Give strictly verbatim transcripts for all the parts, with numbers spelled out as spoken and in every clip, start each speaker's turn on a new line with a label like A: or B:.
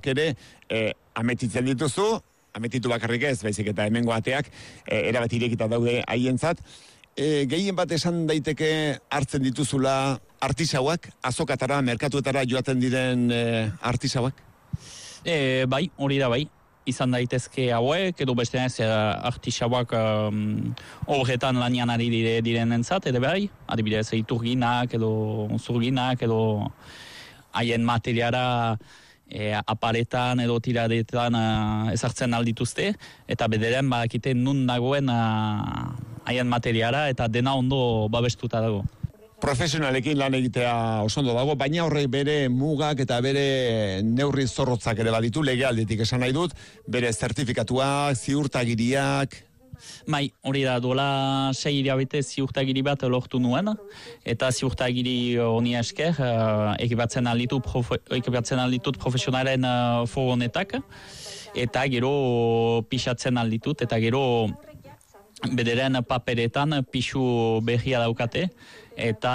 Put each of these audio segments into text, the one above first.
A: ateak ere e, ametitzen dituzu, ametitu bakarrik ez, baizik eta hemengo ateak e, erabat irekita daude haientzat. E, gehien bat esan daiteke hartzen dituzula artisauak, azokatara, merkatuetara joaten diren e, artisauak?
B: E, bai, hori da bai. Izan daitezke hauek, edo beste ez artisauak um, horretan lanian ari dire, direnentzat, edo bai, adibidez, iturginak, edo zurginak, edo haien materiara e, aparetan edo tiradetan uh, ezartzen aldituzte, eta bederen bakite nun dagoen haien uh, materiara, eta dena ondo babestuta dago.
A: Profesionalekin lan egitea oso ondo dago, baina horrek bere mugak eta bere neurri zorrotzak ere baditu, legealdetik esan nahi dut, bere zertifikatuak, ziurtagiriak.
B: Bai, hori da, duela sei hilabete ziurtagiri bat lortu nuen, eta ziurtagiri honi esker, uh, ekipatzen alditut profe, alditut profesionalen uh, furgonetak, eta gero pixatzen alditut, eta gero bederen paperetan pixu berria daukate, eta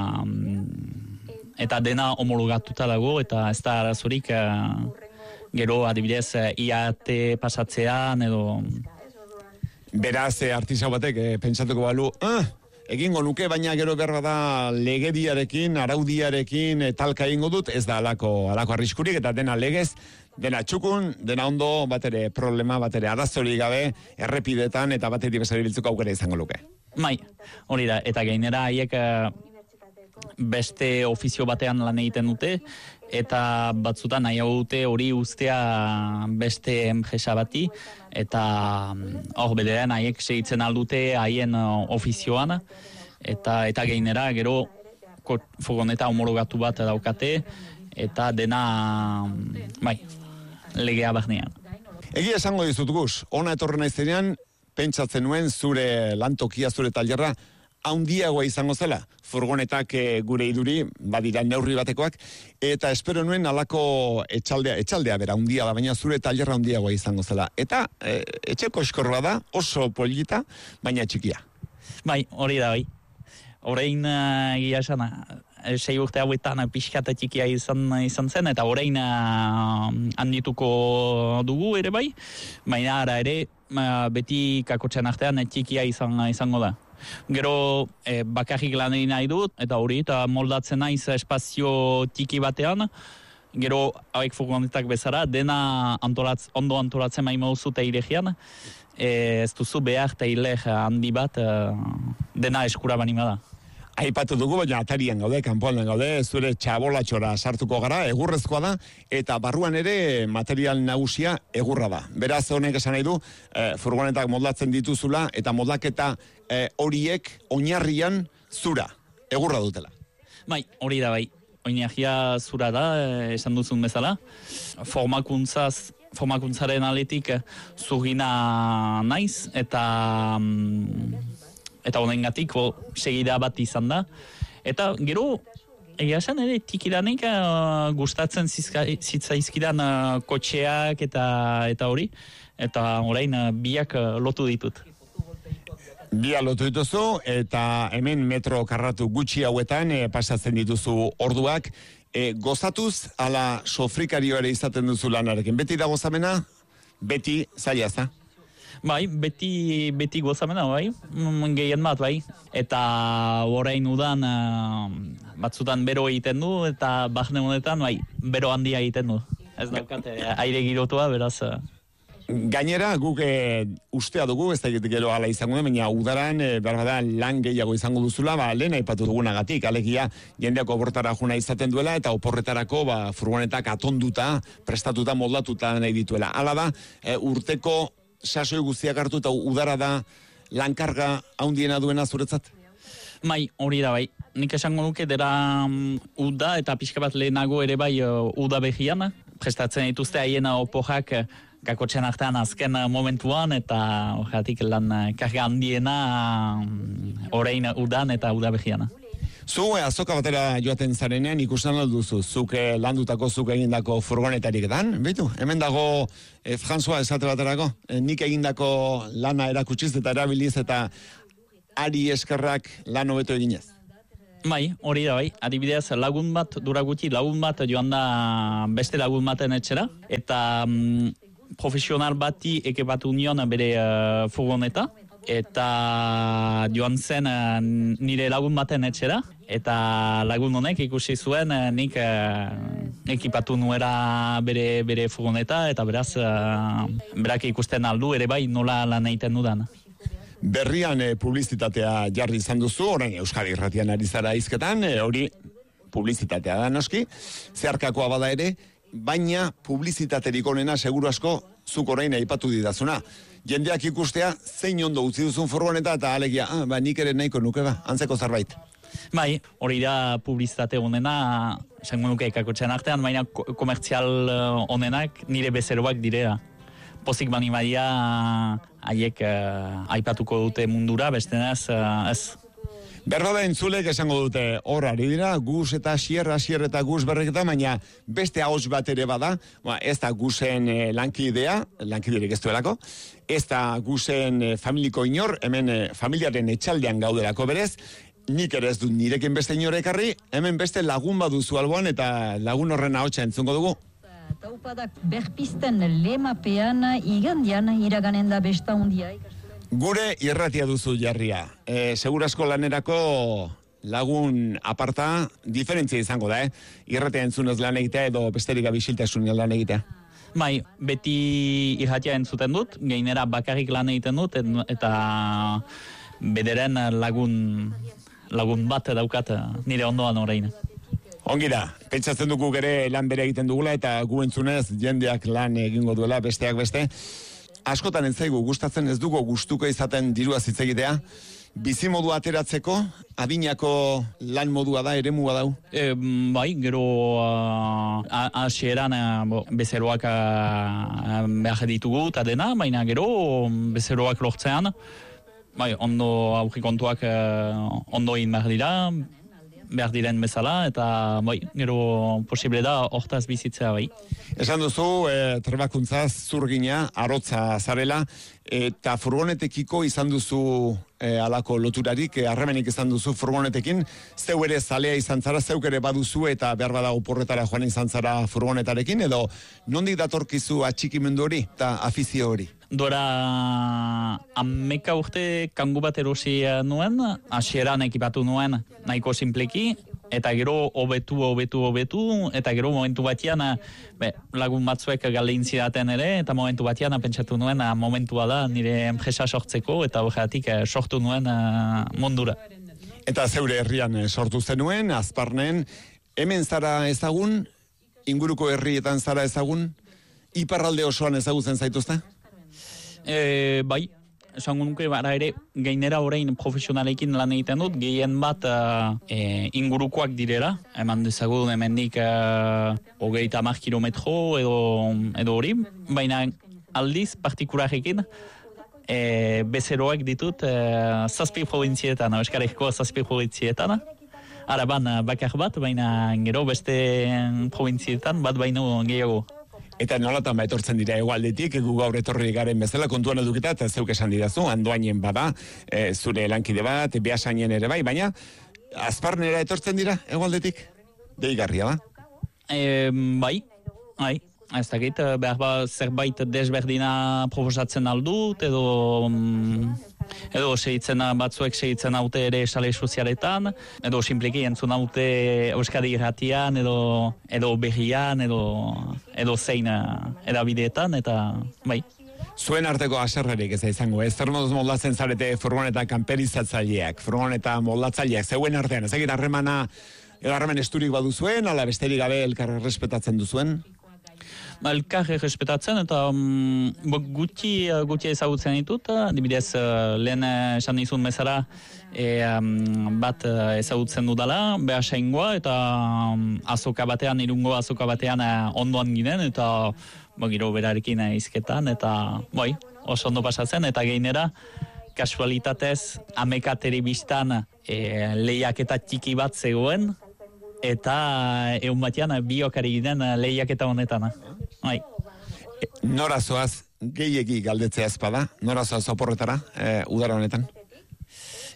B: eta dena homologatuta dago, eta ez da arazorik uh, gero adibidez I A T pasatzean edo...
A: Beraz, artisau batek, eh, pentsatuko balu, ah, egingo nuke, baina gero behar da legediarekin, araudiarekin eh, talka egingo dut, ez da alako, alako arriskurik, eta dena legez, dena txukun, dena ondo, batere problema, batere arazorik gabe, errepidetan, eta batetik bezari biltzuko aukera izango luke.
B: Mai, hori da, eta gainera haiek beste ofizio batean lan egiten dute, eta batzutan nahi dute hori ustea beste enpresa bati, eta hor bederen haiek segitzen aldute haien ofizioan, eta eta gainera gero furgoneta homologatu bat daukate, eta dena bai, legea barnean.
A: Egia esango dizut Gus, ona etorren naizenean, pentsatzen nuen zure lantokia, zure tailerra, haundiagoa izango zela, furgonetak e, gure iduri, badira neurri batekoak, eta espero nuen alako etxaldea, etxaldea bera, haundia da, baina zure tailerra haundiagoa izango zela. Eta e, etxeko eskorra da, oso polita, baina txikia.
B: Bai, hori da bai. Horein uh, egia esan, sei urte hauetan pixkata txikia izan, izan zen, eta horein uh, handituko dugu ere bai, baina ara ere, uh, beti kakotxean artean txikia izan, izango da. Gero eh, bakarrik lan egin nahi dut, eta hori, eta moldatzen naiz espazio txiki batean, gero hauek furgonetak bezala, dena antolatz, ondo antolatzen mahi mauzu teilegian, eh, ez duzu behar teileg handi bat, eh, dena eskura banima da.
A: Aipatu dugu, baina atarian gaude, kanpoan gaude, zure txabolatxora sartuko gara, egurrezkoa da, eta barruan ere material nagusia egurra da. Beraz, honek esan nahi du, eh, furgonetak moldatzen dituzula, eta moldaketa eh, horiek oinarrian zura, egurra dutela.
B: Bai, hori da bai, oinarria zura da, eh, esan duzun bezala. Formakuntzaz, formakuntzaren aletik zurgina naiz, eta... Mm, eta honengatik segida bat izan da. Eta gero, egia esan ere, tikidanik uh, gustatzen zitzaizkidan uh, kotxeak eta eta hori, eta orain uh, biak uh, lotu ditut.
A: Bia lotu dituzu, eta hemen metro karratu gutxi hauetan eh, pasatzen dituzu orduak, eh, gozatuz, ala sofrikario ere izaten duzu lanarekin. Beti da gozamena, beti zaila za.
B: Bai, beti, beti gozamena, bai, gehien bat, bai. Eta orain udan uh, batzutan bero egiten du, eta bahne honetan, bai, bero handia egiten du. Ez daukate, aire girotua, beraz... Uh...
A: Gainera, guk e, ustea dugu, ez da gero ala izango da, baina udaran, e, behar bada, lan gehiago izango duzula, ba, lehen aipatu dugunagatik, alegia, jendeako oporretara juna izaten duela, eta oporretarako, ba, furgonetak atonduta, prestatuta, moldatuta nahi dituela. Hala da, e, urteko sasoi guztiak hartu eta udara da lankarga haundiena duena zuretzat?
B: Bai, hori da bai. Nik esango nuke dela um, uda eta pixka bat lehenago ere bai uh, uda behian. Prestatzen dituzte haien oporrak kakotxen artean azken momentuan eta horretik lan karga handiena um, orain udan eta uda behian.
A: Zu, azoka batera joaten zarenean ikusten alduzu, zuk landutako, zuk egindako furgonetarik dan, behitu, hemen dago eh, François esate baterako, eh, nik egindako lana erakutsiz eta erabiliz eta ari eskerrak lan hobeto eginez.
B: Bai, hori da bai. Adibidez, lagun bat, dura gutxi, lagun bat joan da beste lagun baten etxera, eta mm, profesional bati ekepatu nion bere uh, furgoneta, eta joan zen uh, nire lagun baten etxera, eta lagun honek ikusi zuen uh, nik uh, ekipatu nuera bere, bere furgoneta, eta beraz, uh, berak ikusten aldu ere bai nola lan egiten dudan.
A: Berrian e, publizitatea jarri izan duzu, orain Euskadi Irratian ari zara hizketan, e, hori publizitatea da noski, zeharkakoa bada ere, baina publizitaterik onena seguru asko zuk orain aipatu didazuna. Jendeak ikustea zein ondo utzi duzun furgoneta eta alegia, ah, ba, nik ere nahiko nuke ba, antzeko zerbait.
B: Bai, hori da publizitate onena, esango nuke ikakotxean artean, baina komertzial onenak nire bezeroak direa. Pozik bani badia haiek uh, aipatuko dute mundura, bestenaz uh, ez.
A: Berbada entzulek esango dute hor ari dira, guz eta xier, asier eta guz berreketa, baina beste ahots bat ere bada, ba, ez da guzen eh, lankidea, lankiderik ez duelako, ez da guzen eh, familiko inor, hemen eh, familiaren etxaldean gaudelako berez, nik ere ez dut nirekin beste inore ekarri, hemen beste lagun baduzu alboan eta lagun horren ahotsa entzungo dugu.
C: Taupadak berpisten lemapean igandian iraganen da besta hundia.
A: Gure irratia duzu jarria. E, segurasko lanerako lagun aparta diferentzia izango da, eh? Irratia entzunez lan egitea edo besterik abisiltasunean lan egitea.
B: Bai, beti irratia entzuten dut, gainera bakarrik lan egiten dut, eta bederen lagun, lagun bat daukat nire ondoan orain.
A: Ongi da, pentsatzen dugu gere lan bere egiten dugula eta gu entzunez jendeak lan egingo duela besteak beste. Askotan entzaigu gustatzen ez dugu gustuko izaten dirua hitz egitea. Bizimodu ateratzeko adinako lan modua da, eremua dau?
B: E, bai, gero hasieran uh, bezeroak uh, behar ditugu eta dena, baina gero bezeroak lortzean, bai, ondo aurrekontuak uh, ondo egin behar dira, behar diren bezala, eta bai, gero posible da hortaz bizitzea bai.
A: Esan duzu, e, trebakuntzaz zurgina, arotza zarela, eta furgonetekiko izan duzu e, alako loturarik, e, harremenik izan duzu furgonetekin, zeu ere zalea izan zara, zeuk ere baduzu eta behar bada oporretara joan izan zara furgonetarekin, edo nondik datorkizu atxikimendu hori eta afizio hori?
B: Dora ameka urte kangu bat erosi nuen, hasieran ekipatu nuen nahiko simpleki, eta gero hobetu, hobetu, hobetu, eta gero momentu batian be, lagun batzuek galdein zidaten ere, eta momentu batian pentsatu nuen momentua da nire enpresa sortzeko, eta horregatik sortu nuen mundura.
A: Eta zeure herrian sortu zenuen, Azparnen, hemen zara ezagun, inguruko herrietan zara ezagun, iparralde osoan ezagutzen zaituzte?
B: E, bai, esango nuke bara ere gainera orain profesionalekin lan egiten dut, gehien bat uh, e, ingurukoak direla, eman dezagun hemendik uh, hogeita hamar kilometro edo, edo hori, baina aldiz partikularekin e, bezeroak ditut uh, zazpi provintzietan, Euskal zazpi provintzietan, araban bakar bat, baina gero beste provintzietan bat baino gehiago.
A: Eta nolatan ba etortzen dira hegoaldetik, gu gaur etorri garen bezala kontuan eduketa, eta zeuk esan didazu, Andoainen bada, e, zure lankide bat, Beasainen ere bai, baina Azparnera etortzen dira hegoaldetik? Deigarria da?
B: E, bai, bai. Ez dakit, behar ba zerbait desberdina proposatzen aldut, edo edo segitzen batzuek segitzen haute ere sale sozialetan, edo simpleki entzun haute Euskadi Irratian, edo, edo berrian, edo, edo zein edabideetan, eta bai.
A: Zuen arteko haserrerik ez da izango, ez zer moduz moldatzen zarete furgoneta kanperizatzaileak, furgoneta moldatzaileak, zeuen artean, ez egin harremana, edo harreman esturik baduzuen, ala besterik gabe elkar errespetatzen duzuen?
B: Elkar errespetatzen eta um, gutxi, gutxi ezagutzen ditut, adibidez lehen esan nizun bezala e, um, bat ezagutzen dudala, behasaingoa eta um, azoka batean, irungo azoka batean ondoan ginen eta ba, gero berarekin izketan eta bai, oso ondo pasatzen eta gainera kasualitatez amekateri biztan e, lehiaketa txiki bat zegoen, eta egun batean biokari ginen lehiaketa honetan. Bai.
A: Nora zoaz gehiegi galdetzea ezpada? Nora zoaz oporretara, e, udara honetan?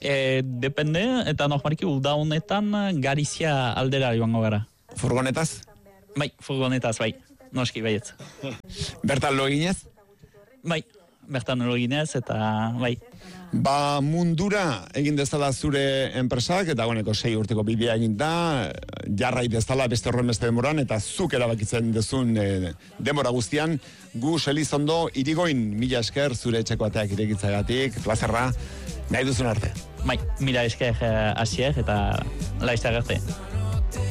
B: E, depende, eta normalki uda honetan Garizia aldera joango gara.
A: Furgonetaz?
B: Bai, furgonetaz, bai. Noski, baietz.
A: Bertan lo eginez?
B: Bai, bertan lo eginez, eta bai.
A: Ba, mundura egin dezala zure enpresak, eta goneko sei urteko bidea egin da, jarrai dezala beste horren beste demoran, eta zuk erabakitzen dezun e, demora guztian, gu Elizondo irigoin mila esker zure etxeko ateak irekitzagatik, plazerra, nahi duzun arte.
B: Bai, mila esker hasier eta laizte arte.